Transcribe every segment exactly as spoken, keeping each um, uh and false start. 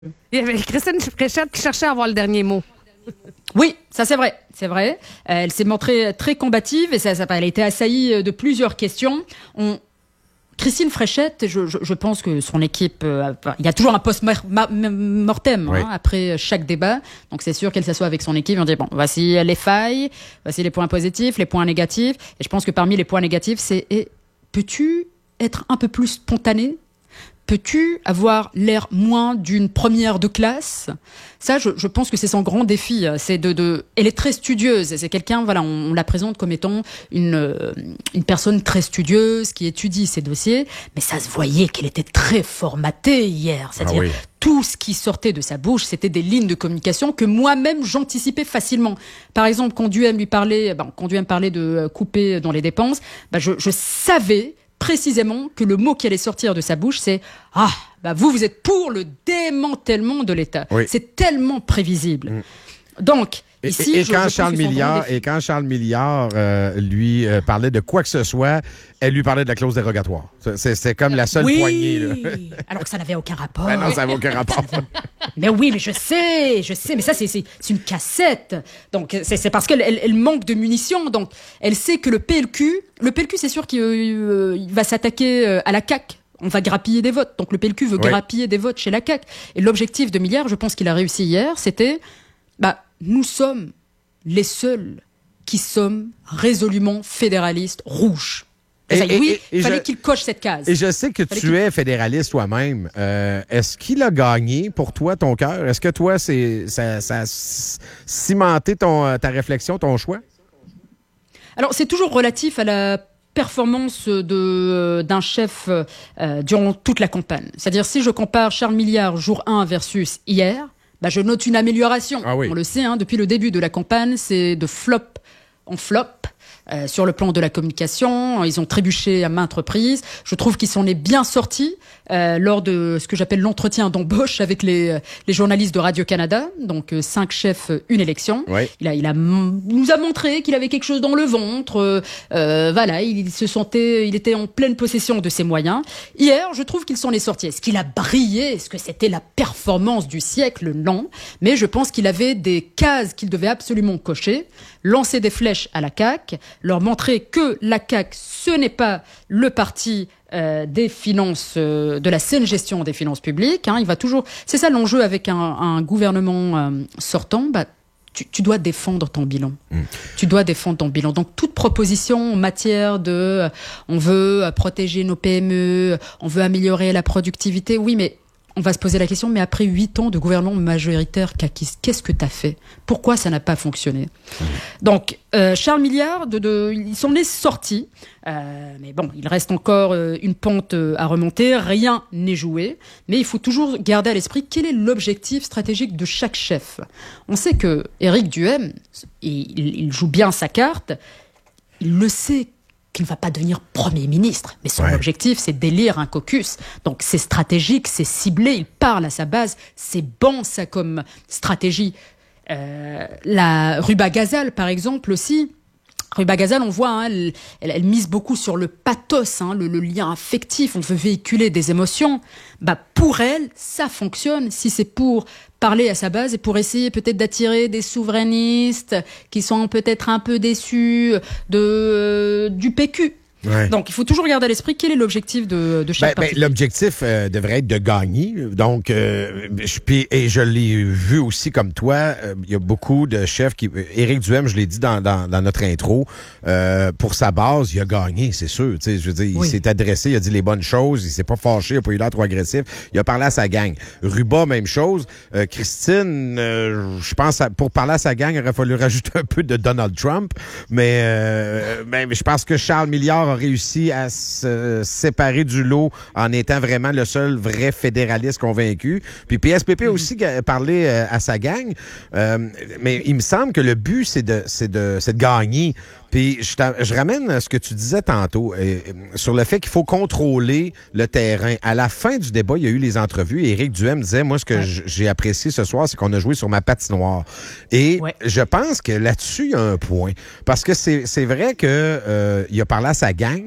Il y avait Christine Fréchette qui cherchait à avoir le dernier mot. Oui, ça c'est vrai, c'est vrai. Euh, elle s'est montrée très combative et ça, ça, elle a été assaillie de plusieurs questions. On... Christine Fréchette, je, je, je pense que son équipe, euh, il y a toujours un post-mortem oui. hein, après chaque débat. Donc c'est sûr qu'elle s'assoit avec son équipe et on dit bon, voici les failles, voici les points positifs, les points négatifs. Et je pense que parmi les points négatifs, c'est eh, peux-tu être un peu plus spontané ? Peux-tu avoir l'air moins d'une première de classe ? Ça, je, je pense que c'est son grand défi. C'est de, de, elle est très studieuse. C'est quelqu'un, voilà, on, on la présente comme étant une, une personne très studieuse qui étudie ses dossiers. Mais ça se voyait qu'elle était très formatée hier. C'est-à-dire, ah oui. Tout ce qui sortait de sa bouche, c'était des lignes de communication que moi-même j'anticipais facilement. Par exemple, quand Duhem lui parlait, ben, quand Duhem parlait de couper dans les dépenses, ben, je, je savais précisément que le mot qui allait sortir de sa bouche, c'est « Ah, bah vous, vous êtes pour le démantèlement de l'État. Oui. » C'est tellement prévisible. Mmh. Donc, et, ici... Et, et, je, quand je Charles Milliard, et quand Charles Milliard euh, lui euh, parlait de quoi que ce soit, elle lui parlait de la clause dérogatoire. C'est, c'est comme la seule oui. poignée. Là. Alors que ça n'avait aucun rapport. Ben non, ça n'avait aucun rapport. Mais oui, mais je sais, je sais. Mais ça, c'est, c'est, c'est une cassette. Donc, c'est, c'est parce qu'elle elle, elle manque de munitions. Donc, elle sait que le P L Q... Le P L Q, c'est sûr qu'il euh, il va s'attaquer euh, à la C A Q. On va grappiller des votes. Donc, le P L Q veut oui. grappiller des votes chez la C A Q. Et l'objectif de Milliard, je pense qu'il a réussi hier, c'était... Bah, nous sommes les seuls qui sommes résolument fédéralistes rouges. Et, ça, et, oui, il fallait je, qu'il coche cette case. Et je sais que tu qu'il... es fédéraliste toi-même. Euh, est-ce qu'il a gagné pour toi ton cœur? Est-ce que toi, c'est, ça, ça a cimenté ton, ta réflexion, ton choix? Alors, c'est toujours relatif à la performance de, d'un chef euh, durant toute la campagne. C'est-à-dire, si je compare Charles Milliard jour un versus hier, bah, je note une amélioration. Ah oui. On le sait, hein, depuis le début de la campagne, c'est de flop en flop. Euh, sur le plan de la communication, ils ont trébuché à maintes reprises. Je trouve qu'ils s'en est bien sortis euh, lors de ce que j'appelle l'entretien d'embauche avec les, les journalistes de Radio-Canada. Donc, euh, cinq chefs, une élection. Oui. Il, a, il, a, il nous a montré qu'il avait quelque chose dans le ventre. Euh, voilà, il, il se sentait, il était en pleine possession de ses moyens. Hier, je trouve qu'il s'en est sorti. Est-ce qu'il a brillé? Est-ce que c'était la performance du siècle? Non. Mais je pense qu'il avait des cases qu'il devait absolument cocher. Lancer des flèches à la C A Q, leur montrer que la C A Q, ce n'est pas le parti euh, des finances, euh, de la saine gestion des finances publiques. Hein. Il va toujours, c'est ça l'enjeu avec un, un gouvernement euh, sortant. Bah, tu, tu dois défendre ton bilan. Mmh. Tu dois défendre ton bilan. Donc toute proposition en matière de, euh, on veut protéger nos P M E, on veut améliorer la productivité. Oui, mais on va se poser la question, mais après huit ans de gouvernement majoritaire, qu'est-ce que tu as fait? Pourquoi ça n'a pas fonctionné? Mmh. Donc, euh, Charles Milliard, de, de, il s'en est sorti. Euh, mais bon, il reste encore euh, une pente euh, à remonter. Rien n'est joué. Mais il faut toujours garder à l'esprit quel est l'objectif stratégique de chaque chef. On sait que Éric Duhem, il, il joue bien sa carte. Il le sait qu'il ne va pas devenir Premier ministre. Mais son ouais. objectif, c'est d'élire un caucus. Donc, c'est stratégique, c'est ciblé, il parle à sa base. C'est bon, ça, comme stratégie. Euh, la Ruba Gazal, par exemple, aussi. Ruba Gazal, on voit, hein, elle, elle, elle mise beaucoup sur le pathos, hein, le, le lien affectif. On veut véhiculer des émotions. Bah, pour elle, ça fonctionne. Si c'est pour parler à sa base et pour essayer peut-être d'attirer des souverainistes qui sont peut-être un peu déçus de, euh, du P Q. Ouais. Donc, il faut toujours garder à l'esprit quel est l'objectif de, de chaque ben, parti. Ben, l'objectif euh, devrait être de gagner. Donc, euh, je, puis, et je l'ai vu aussi comme toi, il euh, y a beaucoup de chefs qui... Éric Duhem, je l'ai dit dans, dans, dans notre intro, euh, pour sa base, il a gagné, c'est sûr. Je veux dire, oui. Il s'est adressé, il a dit les bonnes choses, il s'est pas fâché, il n'a pas eu l'air trop agressif. Il a parlé à sa gang. Ruba, même chose. Euh, Christine, euh, je pense, à, pour parler à sa gang, il aurait fallu rajouter un peu de Donald Trump. Mais, euh, mais je pense que Charles Milliard a réussi à se séparer du lot en étant vraiment le seul vrai fédéraliste convaincu. Puis P S P P mm-hmm. aussi a parlé à sa gang. Euh, mais il me semble que le but, c'est de, c'est de, c'est de gagner. Puis je, je ramène à ce que tu disais tantôt euh, sur le fait qu'il faut contrôler le terrain. À la fin du débat, il y a eu les entrevues et Éric Duhem disait, moi, ce que ouais. j'ai apprécié ce soir, c'est qu'on a joué sur ma patinoire. Et ouais. je pense que là-dessus, il y a un point. Parce que c'est, c'est vrai que euh, il a parlé à sa gang,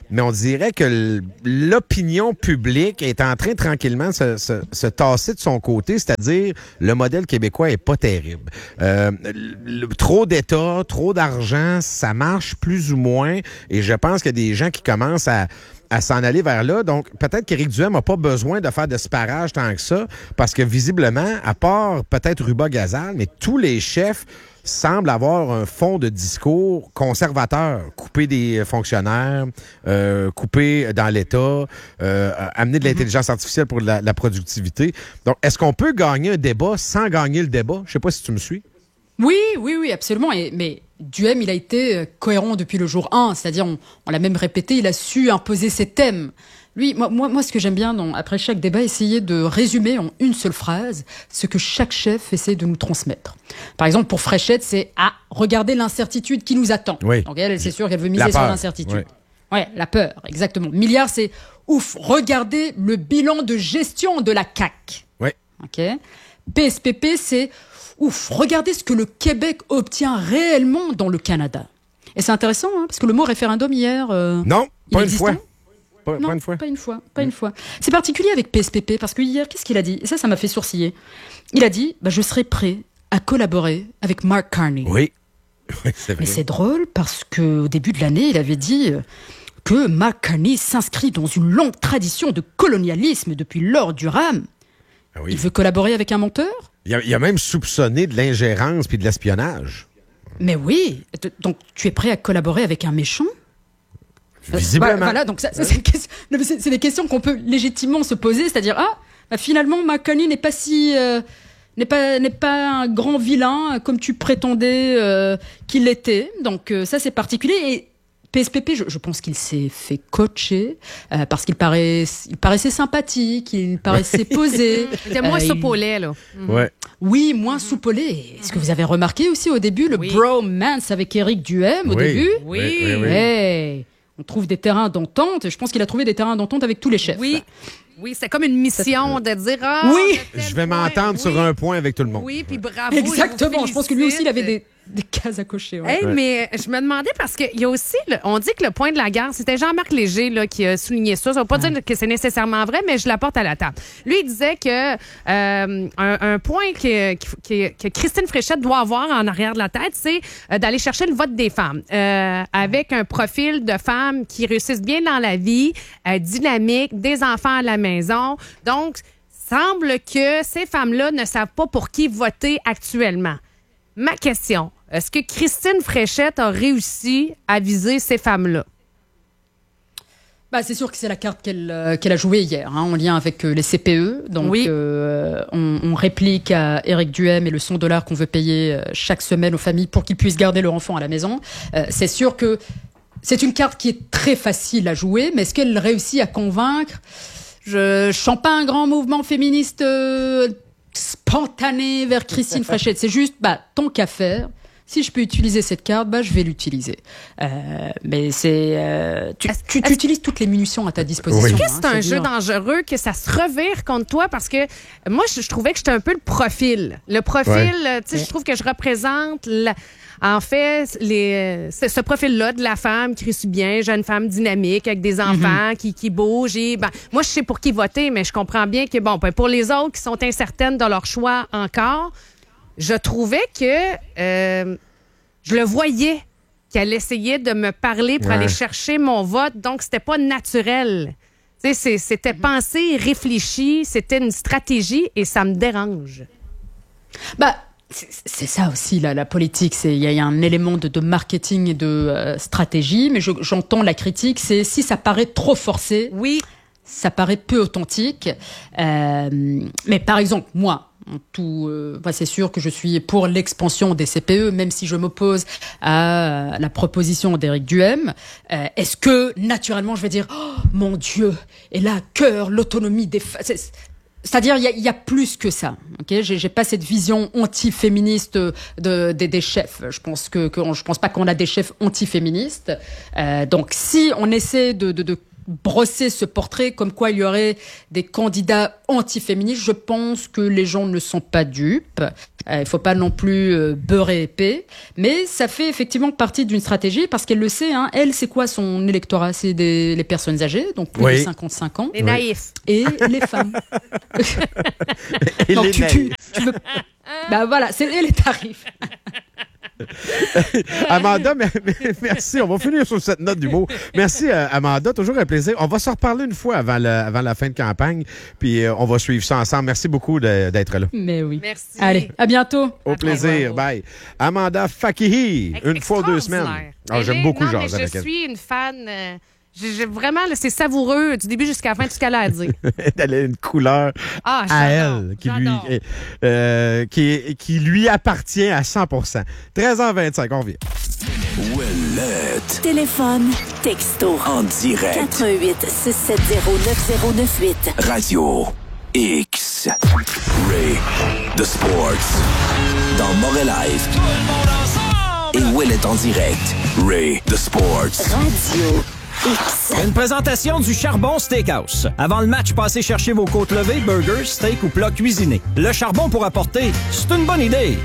mais on dirait que l'opinion publique est en train tranquillement de se, se, se tasser de son côté, c'est-à-dire le modèle québécois est pas terrible. Euh, le, trop d'État, trop d'argent, ça marche plus ou moins, et je pense qu'il y a des gens qui commencent à à s'en aller vers là. Donc, peut-être qu'Éric Duhem n'a pas besoin de faire de sparage tant que ça, parce que visiblement, à part peut-être Ruba Gazal, mais tous les chefs semblent avoir un fond de discours conservateur. Couper des fonctionnaires, euh, couper dans l'État, euh, amener de l'intelligence artificielle pour la, la productivité. Donc, est-ce qu'on peut gagner un débat sans gagner le débat? Je sais pas si tu me suis. Oui, oui, oui, absolument. Et, mais Duhem, il a été cohérent depuis le jour un, c'est-à-dire, on, on l'a même répété, il a su imposer ses thèmes. Lui, moi, moi, moi ce que j'aime bien, dans, après chaque débat, essayer de résumer en une seule phrase ce que chaque chef essaie de nous transmettre. Par exemple, pour Fréchette, c'est « Ah, regardez l'incertitude qui nous attend oui. ». Donc elle, c'est sûr qu'elle veut miser sur l'incertitude. Oui. Ouais, la peur, exactement. Milliard, c'est « Ouf, regardez le bilan de gestion de la C A Q ». Oui. OK. P S P P, c'est ouf, regardez ce que le Québec obtient réellement dans le Canada. Et c'est intéressant, hein, parce que le mot référendum hier... Euh, non, pas une fois. Pas, non, pas une fois. Pas une fois, pas mmh. une fois. C'est particulier avec P S P P, parce que hier, qu'est-ce qu'il a dit? Et ça, ça m'a fait sourciller. Il a dit, bah, je serai prêt à collaborer avec Mark Carney. Oui, c'est vrai. Mais c'est drôle, parce qu'au début de l'année, il avait dit que Mark Carney s'inscrit dans une longue tradition de colonialisme depuis Lord Durham. Ah oui. Il veut collaborer avec un menteur? Il a, il a même soupçonné de l'ingérence puis de l'espionnage. Mais oui. Donc, tu es prêt à collaborer avec un méchant? Visiblement. Bah, voilà, donc ça, ça, c'est, c'est, c'est des questions qu'on peut légitimement se poser, c'est-à-dire, ah, bah finalement, McCartney n'est pas si... Euh, n'est pas, n'est pas un grand vilain comme tu prétendais euh, qu'il l'était. Donc, euh, ça, c'est particulier. Et P S P P, je, je pense qu'il s'est fait coacher euh, parce qu'il paraît, il paraissait sympathique, il paraissait posé. C'était moins euh, soupe au lait, là. Mm-hmm. Ouais. Oui, moins soupe au lait. Est-ce que vous avez remarqué aussi au début le oui. bromance avec Éric Duhem au oui. début? Oui. oui, oui, oui. Hey, on trouve des terrains d'entente. Je pense qu'il a trouvé des terrains d'entente avec tous les chefs. Oui. Oui, c'est comme une mission de dire ah, oui, je vais m'entendre oui. sur un point avec tout le monde. Oui, puis bravo. Exactement. Je, je pense que lui aussi, il avait des, des cases à cocher. Ouais. Hey, ouais. Mais je me demandais parce qu'il y a aussi, le, on dit que le point de la guerre, c'était Jean-Marc Léger là, qui a souligné ça. Ça ne veut pas ouais. dire que c'est nécessairement vrai, mais je l'apporte à la table. Lui, il disait que euh, un, un point que, que, que Christine Fréchette doit avoir en arrière de la tête, c'est euh, d'aller chercher le vote des femmes euh, avec un profil de femmes qui réussissent bien dans la vie, euh, dynamique, des enfants à la maison. Donc, semble que ces femmes-là ne savent pas pour qui voter actuellement. Ma question, est-ce que Christine Fréchette a réussi à viser ces femmes-là? Bah, c'est sûr que c'est la carte qu'elle, euh, qu'elle a jouée hier, hein, en lien avec euh, les C P E. Donc, oui. euh, on, on réplique à Éric Duhem et le cent dollars qu'on veut payer euh, chaque semaine aux familles pour qu'ils puissent garder leur enfant à la maison. Euh, c'est sûr que c'est une carte qui est très facile à jouer, mais est-ce qu'elle réussit à convaincre? Je ne sens pas un grand mouvement féministe euh, spontané vers Christine Fréchette. C'est juste, bah, tant qu'à faire, si je peux utiliser cette carte, bah, je vais l'utiliser. Euh, mais c'est... Euh, tu, tu, tu utilises toutes les munitions à ta disposition. Est-ce que hein, c'est un jeu dangereux, que ça se revire contre toi? Parce que moi, je, je trouvais que j'étais un peu le profil. Le profil, ouais. tu sais, je trouve que je représente... La, En fait, les, ce, ce profil-là de la femme qui réussit bien, jeune femme dynamique avec des enfants mm-hmm. qui, qui bougent. Et, ben, moi, je sais pour qui voter, mais je comprends bien que, bon, ben, pour les autres qui sont incertaines de leur choix encore, je trouvais que euh, je le voyais qu'elle essayait de me parler pour ouais. aller chercher mon vote. Donc, c'était pas naturel. Tu sais, c'était mm-hmm. pensé, réfléchi, c'était une stratégie et ça me dérange. Bah, C'est, c'est ça aussi, la, la politique. Il y, y a un élément de, de marketing et de euh, stratégie, mais je, j'entends la critique, c'est si ça paraît trop forcé, oui, ça paraît peu authentique. Euh, mais par exemple, moi, en tout, euh, bah, c'est sûr que je suis pour l'expansion des C P E, même si je m'oppose à la proposition d'Éric Duhem. Euh, est-ce que, naturellement, je vais dire oh, « Mon Dieu, et là, cœur, l'autonomie des femmes » C'est-à-dire, il y, y a plus que ça. Okay, j'ai, j'ai pas cette vision anti-féministe de, de, de, des chefs. Je pense que, que je pense pas qu'on a des chefs anti-féministes. Euh, donc, si on essaie de, de, de brosser ce portrait comme quoi il y aurait des candidats anti-féministes. Je pense que les gens ne sont pas dupes. Il euh, ne faut pas non plus euh, beurrer épais. Mais ça fait effectivement partie d'une stratégie parce qu'elle le sait. Hein, elle, c'est quoi son électorat? C'est des, les personnes âgées, donc plus oui. de cinquante-cinq ans. Les naïfs. Et les femmes. Et donc, les tu, tu, tu veux... Ben voilà, c'est les tarifs. Amanda, merci. On va finir sur cette note d'humour. Merci, Amanda. Toujours un plaisir. On va se reparler une fois avant, le, avant la fin de campagne, puis euh, on va suivre ça ensemble. Merci beaucoup de, d'être là. Mais oui. Merci. Allez, à bientôt. Au à plaisir. Bye. Amanda Fakihi, une fois ou deux semaines. Oh, j'aime beaucoup non, jaser avec elle. Je suis une fan... Euh... J'ai, j'ai vraiment, là, c'est savoureux du début jusqu'à la fin, tout ce qu'elle a à dire. Elle a une couleur ah, à elle qui lui, euh, qui, qui lui appartient à cent pour cent. treize heures vingt-cinq, on revient. Ouellette. Téléphone, texto. En direct. quatre un huit, six sept zéro, neuf zéro neuf huit. Radio X. Ray the Sports. Dans Montréal. Tout le monde ensemble. Et Ouellette en direct. Ray the Sports. Radio X. Une présentation du Charbon Steakhouse. Avant le match, passez chercher vos côtes levées, burgers, steak ou plats cuisinés. Le charbon pour apporter, c'est une bonne idée.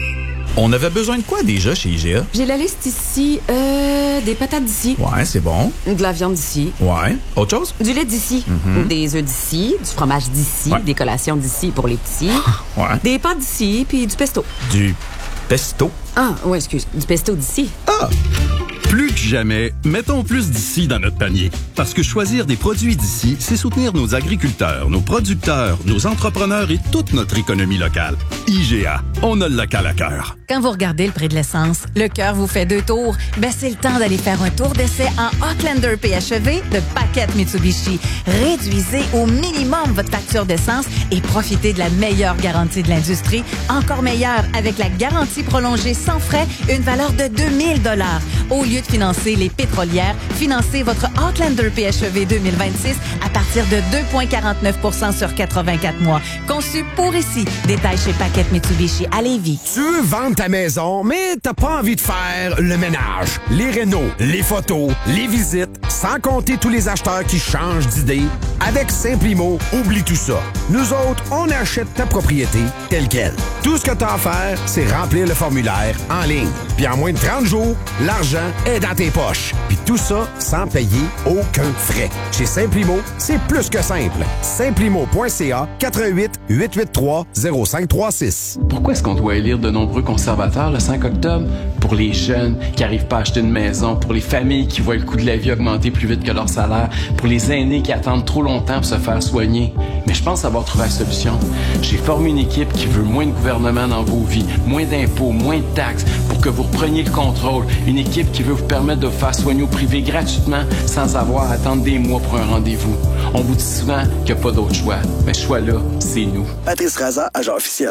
On avait besoin de quoi déjà chez I G A? J'ai la liste ici. Euh, des patates d'ici. Ouais, c'est bon. De la viande d'ici. Ouais. Autre chose? Du lait d'ici. Mm-hmm. Des œufs d'ici. Du fromage d'ici. Ouais. Des collations d'ici pour les petits. Ouais. Des pâtes d'ici, puis du pesto. Du pesto? Ah, ouais, excuse. Du pesto d'ici. Ah! Plus que jamais, mettons plus d'ici dans notre panier. Parce que choisir des produits d'ici, c'est soutenir nos agriculteurs, nos producteurs, nos entrepreneurs et toute notre économie locale. I G A, on a le local à cœur. Quand vous regardez le prix de l'essence, le cœur vous fait deux tours. Ben, c'est le temps d'aller faire un tour d'essai en Outlander P H E V de Paquette Mitsubishi. Réduisez au minimum votre facture d'essence et profitez de la meilleure garantie de l'industrie. Encore meilleure avec la garantie prolongée sans frais, une valeur de deux mille dollars. Au lieu de financer les pétrolières, financez votre Outlander P H E V deux mille vingt-six à partir de deux virgule quarante-neuf pour cent sur quatre-vingt-quatre mois. Conçu pour ici. Détail chez Paquette Mitsubishi à Lévis. Tu veux vendre ta maison, mais t'as pas envie de faire le ménage, les rénaux, les photos, les visites, sans compter tous les acheteurs qui changent d'idée. Avec Simplimo, oublie tout ça. Nous autres, on achète ta propriété telle quelle. Tout ce que t'as à faire, c'est remplir le formulaire en ligne. Puis en moins de trente jours, l'argent est dans tes poches. Puis tout ça sans payer aucun frais. Chez Simplimo, c'est plus que simple. Simplimo point c a quatre un huit, huit huit trois, zéro cinq trois six. Pourquoi est-ce qu'on doit élire de nombreux conservateurs le cinq octobre? Pour les jeunes qui n'arrivent pas à acheter une maison, pour les familles qui voient le coût de la vie augmenter plus vite que leur salaire, pour les aînés qui attendent trop longtemps pour se faire soigner. Mais je pense avoir trouvé la solution. J'ai formé une équipe qui veut moins de gouvernement dans vos vies, moins d'impôts, moins de taxes, pour que vous repreniez le contrôle. Une équipe qui veut vous permettre de vous faire soigner au privé gratuitement sans avoir à attendre des mois pour un rendez-vous. On vous dit souvent qu'il n'y a pas d'autre choix. Mais ce choix-là, c'est nous. Patrice Raza, agent officiel.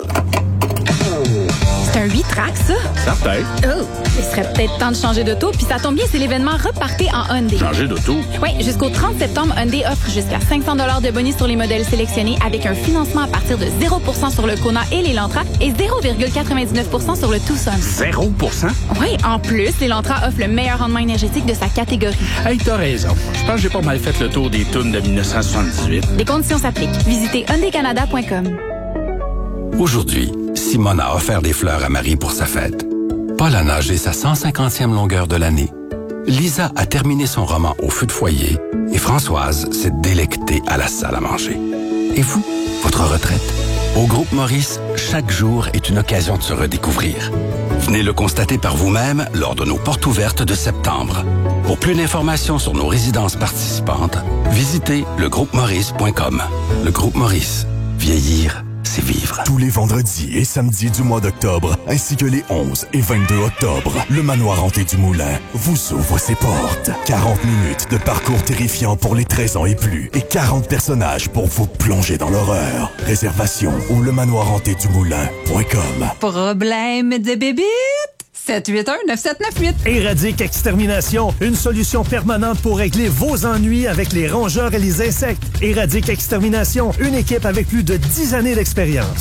C'est un huit tracks, ça? Certain. Oh, il serait peut-être temps de changer d'auto, puis ça tombe bien, c'est l'événement Repartez en Hyundai. Changer d'auto? Oui, jusqu'au trente septembre, Hyundai offre jusqu'à cinq cents dollars de bonus sur les modèles sélectionnés avec un financement à partir de zéro pour cent sur le Kona et l'Elantra et zéro virgule quatre-vingt-dix-neuf pour cent sur le Tucson. zéro pour cent? Oui, en plus, l'Elantra offre le meilleur rendement énergétique de sa catégorie. Hey, t'as raison. Je pense que j'ai pas mal fait le tour des tunes de dix-neuf cent soixante-dix-huit. Les conditions s'appliquent. Visitez hyundai canada point com. Aujourd'hui, Simone a offert des fleurs à Marie pour sa fête. Paul a nagé sa cent cinquantième longueur de l'année. Lisa a terminé son roman au feu de foyer et Françoise s'est délectée à la salle à manger. Et vous, votre retraite? Au Groupe Maurice, chaque jour est une occasion de se redécouvrir. Venez le constater par vous-même lors de nos portes ouvertes de septembre. Pour plus d'informations sur nos résidences participantes, visitez le groupe maurice point com. Le Groupe Maurice. Vieillir, c'est vivre. Tous les vendredis et samedis du mois d'octobre, ainsi que les onze et vingt-deux octobre, le Manoir Hanté du Moulin vous ouvre ses portes. quarante minutes de parcours terrifiant pour les treize ans et plus et quarante personnages pour vous plonger dans l'horreur. Réservation au le manoir hanté du moulin point com. Problème de bébite? sept huit un neuf sept neuf huit. Éradique Extermination, une solution permanente pour régler vos ennuis avec les rongeurs et les insectes. Éradique Extermination, une équipe avec plus de dix années d'expérience. Gang!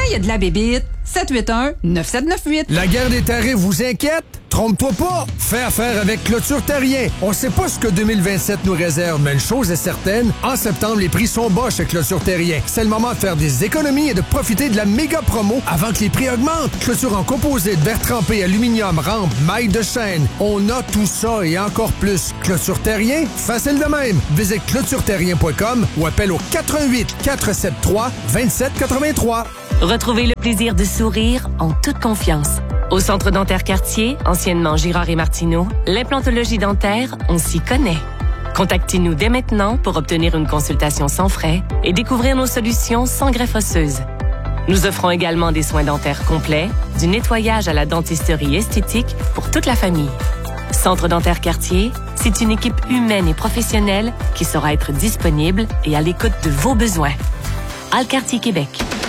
il y a de la bébite. sept huit un neuf sept neuf huit. La guerre des tarifs vous inquiète? Trompe-toi pas! Fais affaire avec Clôture Terrien. On sait pas ce que deux mille vingt-sept nous réserve, mais une chose est certaine, en septembre, les prix sont bas chez Clôture Terrien. C'est le moment de faire des économies et de profiter de la méga promo avant que les prix augmentent. Clôture en composite, verre trempé, aluminium, rampe, maille de chaîne. On a tout ça et encore plus. Clôture Terrien, facile de même. Visite clôture terrien point com ou appelle au quatre un huit quatre sept trois deux sept huit trois. Retrouvez le plaisir de sourire en toute confiance. Au Centre dentaire Cartier, anciennement Girard et Martineau, l'implantologie dentaire, on s'y connaît. Contactez-nous dès maintenant pour obtenir une consultation sans frais et découvrir nos solutions sans greffe osseuse. Nous offrons également des soins dentaires complets, du nettoyage à la dentisterie esthétique pour toute la famille. Centre dentaire Cartier, c'est une équipe humaine et professionnelle qui saura être disponible et à l'écoute de vos besoins. Alcartier Québec.